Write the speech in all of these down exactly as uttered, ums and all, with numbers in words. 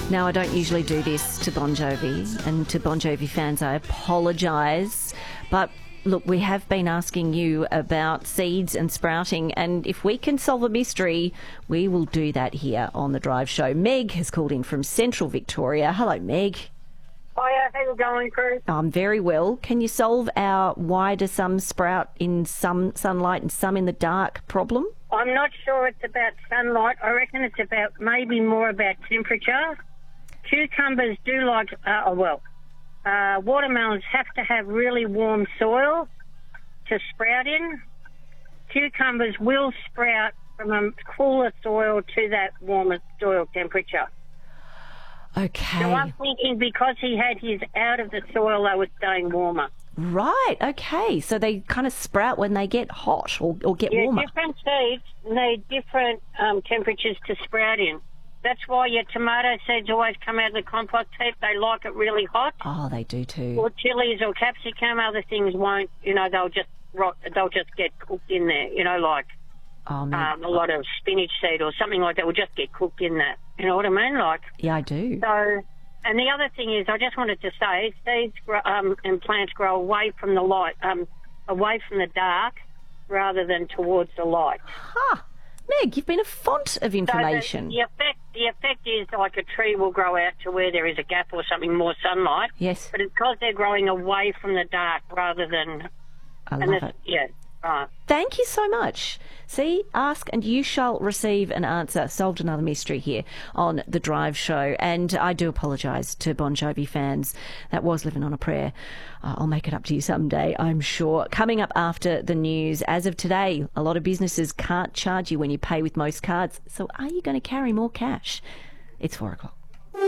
Now, I don't usually do this to Bon Jovi, and to Bon Jovi fans, I apologise. But look, we have been asking you about seeds and sprouting, and if we can solve a mystery, we will do that here on The Drive Show. Meg has called in from Central Victoria. Hello, Meg. Hiya, how you going, Chris? I'm very well. Can you solve our why do some sprout in some sunlight and some in the dark problem? I'm not sure it's about sunlight. I reckon it's about maybe more about temperature. Cucumbers do like, uh, well, uh, watermelons have to have really warm soil to sprout in. Cucumbers will sprout from a cooler soil to that warmer soil temperature. Okay. So I'm thinking because he had his out of the soil, they were staying warmer. Right, okay. So they kind of sprout when they get hot or, or get yeah, warmer. Different seeds need different um, temperatures to sprout in. That's why your tomato seeds always come out of the compost heap. They like it really hot. Oh, they do too. Or chilies or capsicum, other things won't. You know, they'll just rot. They'll just get cooked in there. You know, like oh, um, a lot of spinach seed or something like that will just get cooked in that. You know what I mean? Like. Yeah, I do. So, and the other thing is, I just wanted to say, seeds grow, um, and plants grow away from the light, um, away from the dark, rather than towards the light. Huh. Meg, you've been a font of information. So the, the effect, the effect is like a tree will grow out to where there is a gap or something, more sunlight. Yes. But it's because they're growing away from the dark rather than. I love it. Yeah. Right. Thank you so much. See, ask and you shall receive an answer. Solved another mystery here on The Drive Show. And I do apologise to Bon Jovi fans. That was Living on a Prayer. Uh, I'll make it up to you someday, I'm sure. Coming up after the news, as of today, a lot of businesses can't charge you when you pay with most cards. So are you going to carry more cash? It's four o'clock.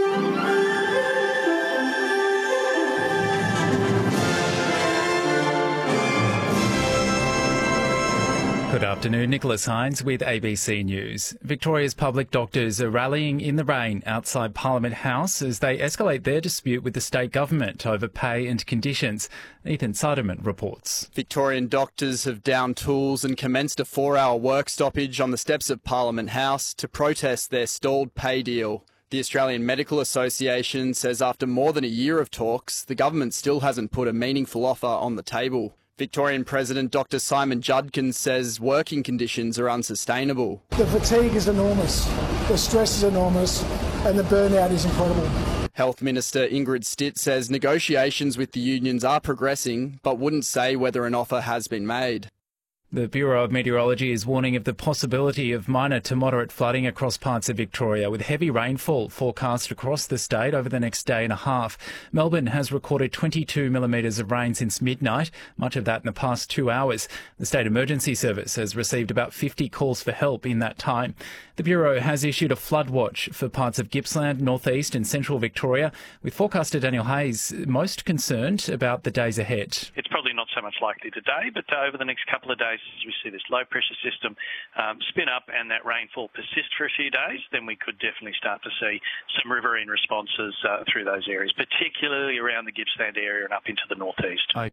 Good afternoon, Nicholas Hines with A B C News. Victoria's public doctors are rallying in the rain outside Parliament House as they escalate their dispute with the state government over pay and conditions. Ethan Siderman reports. Victorian doctors have downed tools and commenced a four-hour work stoppage on the steps of Parliament House to protest their stalled pay deal. The Australian Medical Association says after more than a year of talks, the government still hasn't put a meaningful offer on the table. Victorian President Doctor Simon Judkins says working conditions are unsustainable. The fatigue is enormous, the stress is enormous, and the burnout is incredible. Health Minister Ingrid Stitt says negotiations with the unions are progressing, but wouldn't say whether an offer has been made. The Bureau of Meteorology is warning of the possibility of minor to moderate flooding across parts of Victoria, with heavy rainfall forecast across the state over the next day and a half. Melbourne has recorded twenty-two millimetres of rain since midnight, much of that in the past two hours. The State Emergency Service has received about fifty calls for help in that time. The Bureau has issued a flood watch for parts of Gippsland, northeast and central Victoria, with forecaster Daniel Hayes most concerned about the days ahead. It's probably not so much likely today, but uh, over the next couple of days, as we see this low pressure system um, spin up and that rainfall persist for a few days, then we could definitely start to see some riverine responses uh, through those areas, particularly around the Gippsland area and up into the northeast. I-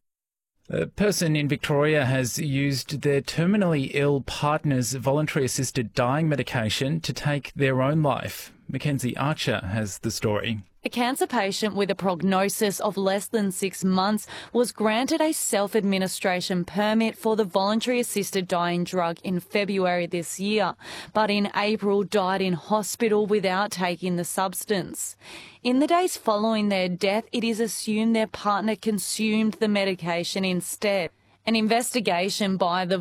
A person in Victoria has used their terminally ill partner's voluntary assisted dying medication to take their own life. Mackenzie Archer has the story. A cancer patient with a prognosis of less than six months was granted a self-administration permit for the voluntary assisted dying drug in February this year, but in April died in hospital without taking the substance. In the days following their death, it is assumed their partner consumed the medication instead. An investigation by the